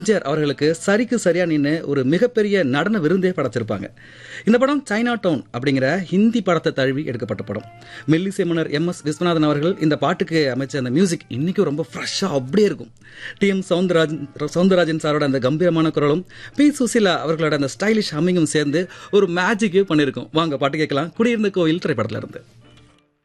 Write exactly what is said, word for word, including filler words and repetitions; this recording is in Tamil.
எம்ஜிஆர் அவர்களுக்கு சரிக்கு சரியா நின்று ஒரு மிகப்பெரிய நடன விருந்தே படைச்சிருப்பாங்க. இந்த படம் சைனா டவுன் அப்படிங்கிற ஹிந்தி படத்தை தழுவி எடுக்கப்பட்ட படம். மெல்லிசை மன்னர் எம் எஸ் விஸ்வநாதன் அவர்கள் இந்த பாட்டுக்கு அமைச்ச அந்த மியூசிக் இன்னைக்கும் ரொம்ப ஃப்ரெஷ்ஷாக அப்படியே இருக்கும். டி எம் சவுந்தரராஜன் சவுந்தரராஜன் சாரோட அந்த கம்பீரமான குரலும் பி சுசிலா அவர்களோட அந்த ஸ்டைலிஷ் ஹம்மிங்கும் சேர்ந்து ஒரு மேஜிக்கே பண்ணியிருக்கும். வாங்க பாட்டு கேட்கலாம். குடியிருந்த கோவில் திரைப்படத்துல இருந்து.